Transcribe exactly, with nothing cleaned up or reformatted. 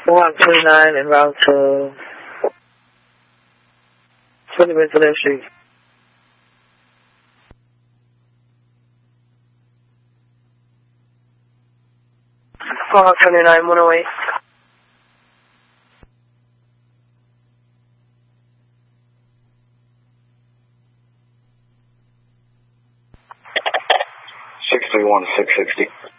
Mohawk twenty-nine en route to twenty minutes of that street. Mohawk twenty-nine, one oh eight. six three one, six sixty.